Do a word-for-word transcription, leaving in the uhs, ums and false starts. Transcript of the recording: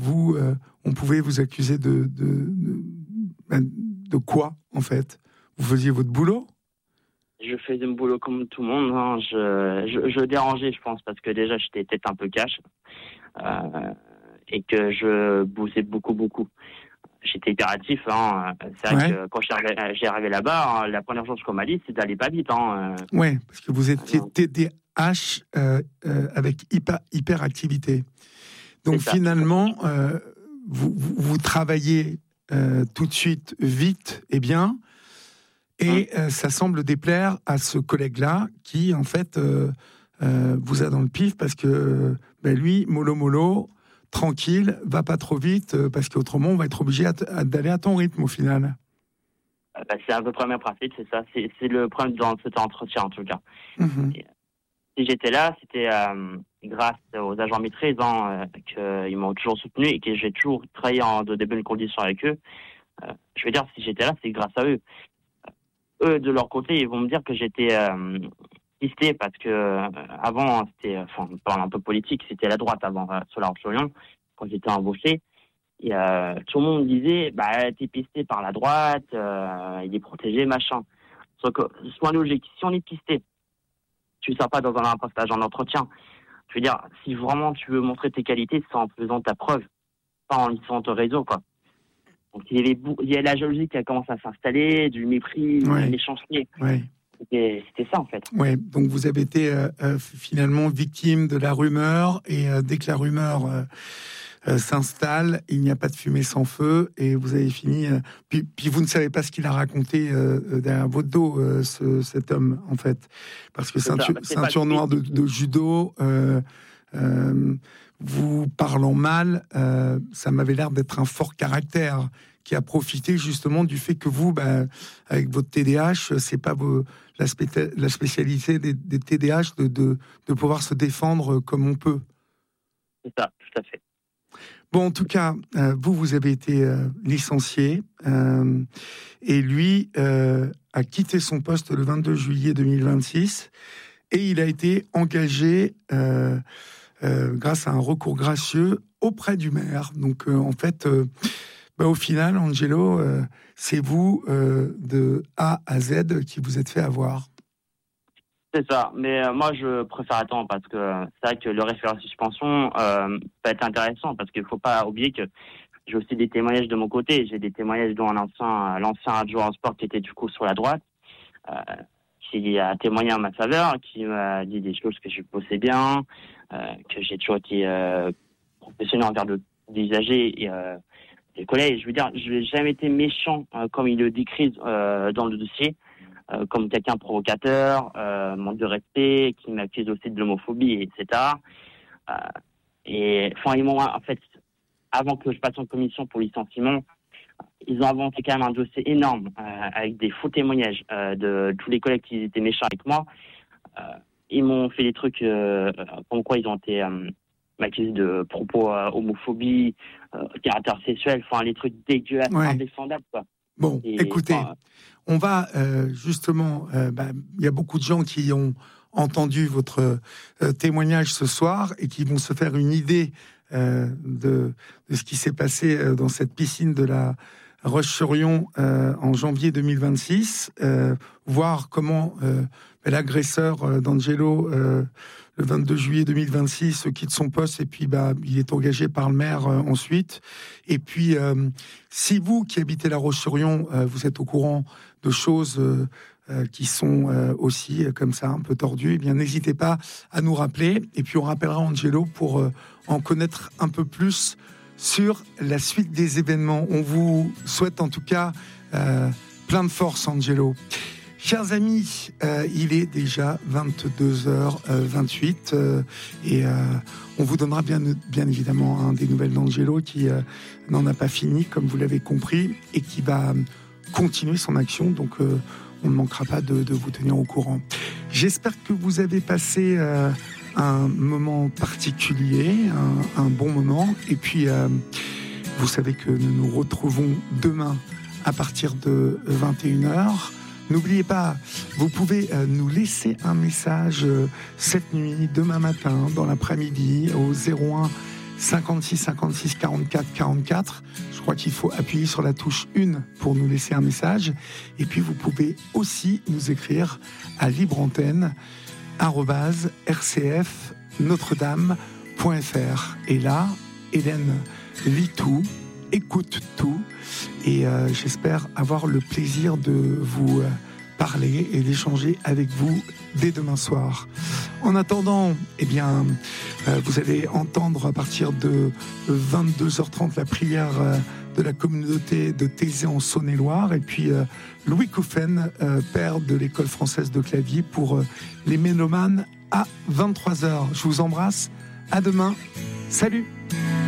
vous, euh, on pouvait vous accuser de, de, de, de quoi, en fait? Vous faisiez votre boulot? Je faisais mon boulot comme tout le monde. Hein. Je, je, je dérangeais, je pense, parce que déjà, j'étais peut-être un peu cash. Euh, et que je bossais beaucoup, beaucoup. J'étais hyperactif. Hein. C'est vrai Ouais. que quand j'ai arrivé, j'ai arrivé là-bas, hein, la première chose qu'on m'a dit, c'est d'aller pas vite. Hein. Oui, parce que vous étiez Ah, T D A H euh, euh, avec hyper, hyperactivité. Donc C'est ça. finalement, euh, vous, vous, vous travaillez euh, tout de suite vite et bien, et Hum. euh, ça semble déplaire à ce collègue-là qui, en fait, euh, euh, vous a dans le pif parce que ben lui, mollo mollo, tranquille, va pas trop vite, euh, parce qu'autrement, on va être obligé à t- à- d'aller à ton rythme au final. Euh, bah, c'est un peu le premier principe, c'est ça. C'est, c'est le problème dans cet entretien, en tout cas. Mhm. Si j'étais là, c'était euh, grâce aux agents maîtrises hein, euh, qu'ils m'ont toujours soutenu et que j'ai toujours travaillé en de, de bonnes conditions avec eux. Euh, je veux dire, si j'étais là, c'est grâce à eux. Eux, de leur côté, ils vont me dire que j'étais euh, pisté parce que euh, avant, c'était, enfin, on parle un peu politique, c'était la droite avant euh, sur la Roche-sur-Yon, quand j'étais embauché. Et euh, tout le monde me disait, bah, t'es pisté par la droite, euh, il est protégé, machin. Sauf que, sois logique, si on est pisté, tu ne sors pas dans un impostage en entretien. Je veux dire, si vraiment tu veux montrer tes qualités, c'est en faisant ta preuve, pas en lisant ton réseau, quoi. Donc il y avait, il y a la jalousie qui a commencé à s'installer, du mépris, de Ouais. la méchanceté. Ouais. C'était, c'était ça, en fait. Ouais. Donc vous avez été euh, euh, finalement victime de la rumeur, et euh, dès que la rumeur euh, euh, s'installe, il n'y a pas de fumée sans feu, et vous avez fini. Euh, puis, puis vous ne savez pas ce qu'il a raconté euh, derrière votre dos, euh, ce, cet homme, en fait, parce que C'est ça. ceinture, Bah, c'est ceinture pas- noire de, de judo. Euh, euh, vous parlant mal, euh, ça m'avait l'air d'être un fort caractère qui a profité justement du fait que vous, bah, avec votre T D A H, c'est pas vos, la, spé, la spécialité des, des T D A H de, de, de pouvoir se défendre comme on peut. C'est ça, tout à fait. Bon, en tout cas, euh, vous, vous avez été euh, licencié, euh, et lui euh, a quitté son poste le vingt-deux juillet deux mille vingt-six, et il a été engagé euh, euh, grâce à un recours gracieux auprès du maire. Donc, euh, en fait, euh, bah, au final, Angelo, euh, c'est vous, euh, de A à Z, qui vous êtes fait avoir. C'est ça, mais euh, moi je préfère attendre parce que euh, c'est vrai que le référé suspension euh, peut être intéressant parce qu'il ne faut pas oublier que j'ai aussi des témoignages de mon côté. J'ai des témoignages dont un ancien, l'ancien adjoint au sport qui était du coup sur la droite, euh, qui a témoigné en ma faveur, qui m'a dit des choses que je bossais bien, euh, que j'ai toujours été euh, professionnel envers le, des usagers et euh, des collègues. Je veux dire, je n'ai jamais été méchant euh, comme il le décrit euh, dans le dossier. Euh, comme quelqu'un provocateur, euh, manque de respect, qui m'accuse aussi de l'homophobie, et cetera. Euh, et enfin, ils m'ont, en fait, avant que je passe en commission pour licenciement, ils ont inventé quand même un dossier énorme euh, avec des faux témoignages euh, de tous les collègues qui étaient méchants avec moi. Euh, ils m'ont fait des trucs euh, comme quoi ils ont été euh, m'accusés de propos euh, homophobie, euh, caractère sexuel, enfin les trucs dégueulasses, Ouais. indéfendables, quoi. Bon, Et, écoutez, enfin, on va euh, justement, il euh, bah, y a beaucoup de gens qui ont entendu votre euh, témoignage ce soir et qui vont se faire une idée euh, de, de ce qui s'est passé euh, dans cette piscine de la Roche-sur-Yon euh, en janvier deux mille vingt-six, euh, voir comment euh, l'agresseur euh, d'Angelo, euh, le vingt-deux juillet deux mille vingt-six, quitte son poste et puis bah, il est engagé par le maire euh, ensuite. Et puis, euh, si vous qui habitez la Roche-sur-Yon, euh, vous êtes au courant de choses euh, euh, qui sont euh, aussi euh, comme ça, un peu tordues, eh bien n'hésitez pas à nous rappeler. Et puis on rappellera Angelo pour euh, en connaître un peu plus sur la suite des événements. On vous souhaite en tout cas euh, plein de force, Angelo. Chers amis, euh, il est déjà vingt-deux heures vingt-huit euh, et euh, on vous donnera bien, bien évidemment hein, des nouvelles d'Angelo qui euh, n'en a pas fini, comme vous l'avez compris, et qui va continuer son action. Donc, euh, on ne manquera pas de, de vous tenir au courant. J'espère que vous avez passé euh, un moment particulier, un, un bon moment. Et puis, euh, vous savez que nous nous retrouvons demain à partir de vingt et une heures. N'oubliez pas, vous pouvez euh, nous laisser un message euh, cette nuit, demain matin, dans l'après-midi, au zéro un cinquante-six cinquante-six quarante-quatre quarante-quatre. Je crois qu'il faut appuyer sur la touche un pour nous laisser un message. Et puis vous pouvez aussi nous écrire à libreantenne arobase r c f notre dame point f r. Et là, Hélène lit tout, écoute tout, et euh, j'espère avoir le plaisir de vous euh, parler et d'échanger avec vous dès demain soir. En attendant, eh bien, euh, vous allez entendre à partir de vingt-deux heures trente la prière euh, de la communauté de Thésée en Saône-et-Loire, et puis euh, Louis Couffen, euh, père de l'école française de clavier, pour euh, les mélomanes à vingt-trois heures. Je vous embrasse, à demain, salut.